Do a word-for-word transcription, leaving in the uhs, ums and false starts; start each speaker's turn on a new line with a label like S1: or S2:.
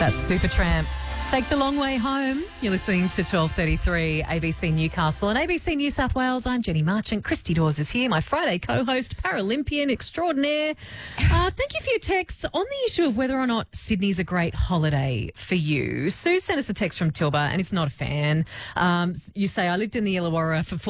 S1: That's Supertramp. Take the long way home. You're listening to twelve thirty-three A B C Newcastle and A B C New South Wales. I'm Jenny Marchant. Christy Dawes is here, my Friday co-host, Paralympian extraordinaire. Uh, thank you for your texts on the issue of whether or not Sydney's a great holiday for you. Sue sent us a text from Tilba and is not a fan. Um, you say, I lived in the Illawarra for four